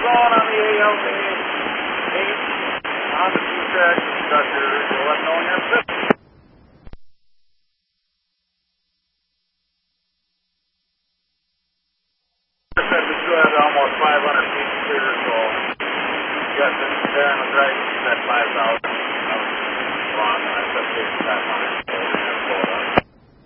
going on the ALV 8 on the two-track conductor. You'll let know when you're in fifth. I said we still had almost 500 feet clear, so yes, it's there on the right, you said 5,000. I was wrong, and I said 500.